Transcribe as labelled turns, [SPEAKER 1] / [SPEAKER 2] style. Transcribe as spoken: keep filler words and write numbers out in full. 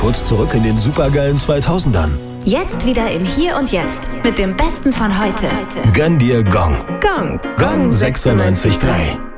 [SPEAKER 1] kurz zurück in den supergeilen zweitausendern.
[SPEAKER 2] Jetzt wieder im Hier und Jetzt mit dem Besten von heute.
[SPEAKER 1] Gönn dir Gong.
[SPEAKER 2] Gong.
[SPEAKER 1] Gong sechsundneunzig Komma drei.